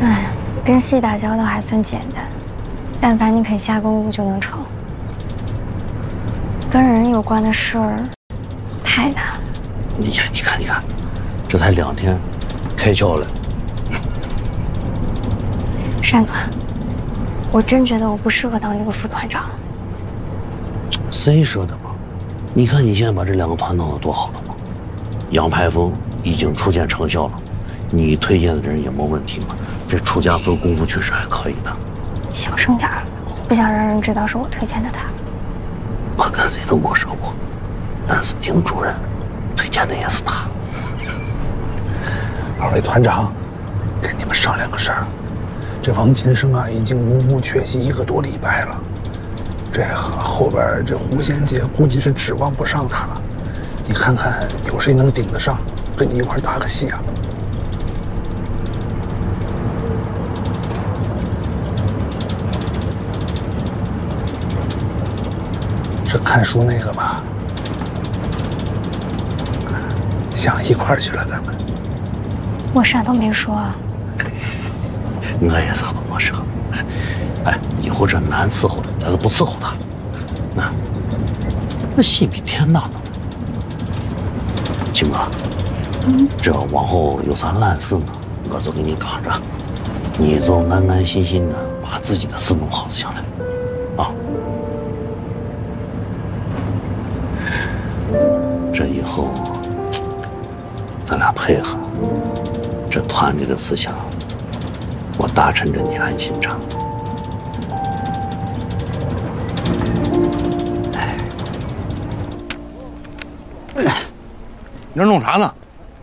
哎，跟戏打交道还算简单，但凡你肯下功夫就能成。跟人有关的事儿太难了。 你看，这才2天，开窍了。 山团，我真觉得我不适合当这个副团长。 谁说的嘛？你看你现在把这2个团弄得多好了嘛！杨排风已经初见成效了，你推荐的人也没问题嘛。这楚家分功夫确实还可以的。 小声点儿，不想让人知道是我推荐的他。 我跟谁都没说过，俺是丁主任，推荐的也是他。 2位团长，跟你们商量个事儿。这王金生啊，已经无故缺席1个多礼拜了。这后边这狐仙界估计是指望不上他了。你看看有谁能顶得上，跟你一块搭个戏啊？这看书那个吧，想一块儿去了，咱们。 我啥都没说。 我也啥都没说。哎，以后这难伺候的，咱就不伺候他。那戏比天大呢。金哥，这往后有啥烂事呢，我就给你扛着，你就安安心心的把自己的事弄好下来，啊。这以后咱俩配合，这团里的事项我达成着你安心着。 你这弄啥呢？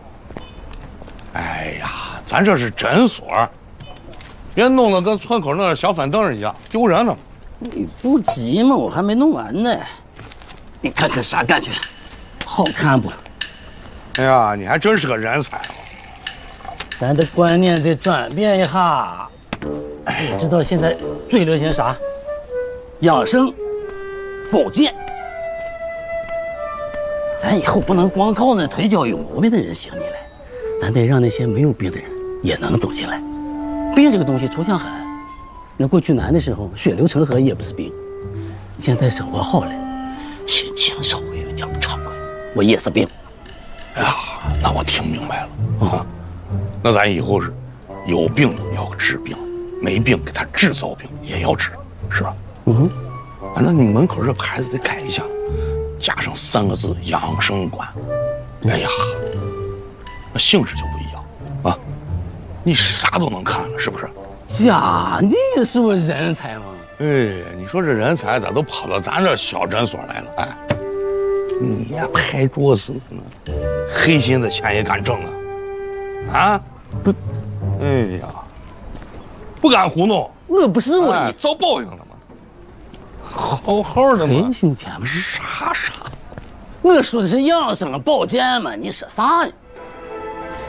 哎呀，咱这是诊所，别弄得跟村口那小板凳一样，丢人了。 你不急嘛，我还没弄完呢。你看看啥感觉？好看不？ 哎呀，你还真是个人才。 咱的观念得转变一下。你知道现在最流行啥？养生、保健。咱以后不能光靠那腿脚有毛病的人行进来，咱得让那些没有病的人也能走进来。病这个东西抽象很，那过去难的时候血流成河也不是病，现在生活好了，心情稍微有点不畅快，我也是病。 哎呀，那我听明白了啊。那咱以后是有病要治病，没病给他制造病也要治，是吧？那你门口这牌子得改一下，加上3个字养生馆。哎呀，那性质就不一样啊！你啥都能看了，是不是？ 呀，你也是我人才嘛！ 哎，你说这人才咋都跑到咱这小诊所来了？哎，你呀拍桌子呢，黑心的钱也敢挣啊？啊？ 不， 哎呀，不敢糊弄， 那不是我遭报应了吗？好好的嘛， 黑心钱嘛， 啥？ 我说的是养生保健嘛，你说啥呢？